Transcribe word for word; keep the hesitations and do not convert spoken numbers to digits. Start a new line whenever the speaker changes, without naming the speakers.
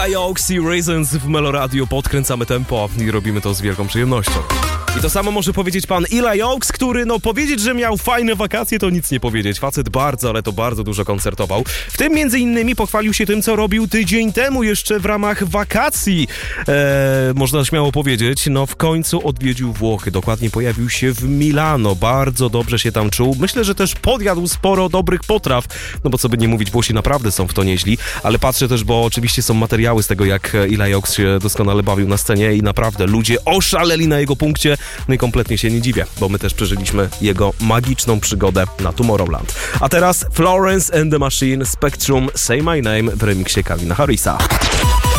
Eli Oaks i Reasons w Meloradio. Podkręcamy tempo i robimy to z wielką przyjemnością. I to samo może powiedzieć pan Eli Oaks, który, no powiedzieć, że miał fajne wakacje, to nic nie powiedzieć. Facet bardzo, ale to bardzo dużo koncertował. W tym między innymi pochwalił się tym, co robił tydzień temu jeszcze w ramach wakacji. Eee, można śmiało powiedzieć, no w końcu odwiedził Włochy. Dokładnie pojawił się w Milano. Bardzo dobrze się tam czuł. Myślę, że też podjadł sporo dobrych potraw. No bo co by nie mówić, Włosi naprawdę są w to nieźli. Ale patrzę też, bo oczywiście są materiały z tego, jak Eli Oaks się doskonale bawił na scenie i naprawdę ludzie oszaleli na jego punkcie. No i kompletnie się nie dziwię, bo my też przeżyliśmy jego magiczną przygodę na Tomorrowland. A teraz Florence and the Machine, Spectrum, Say My Name w remiksie Calvina Harrisa.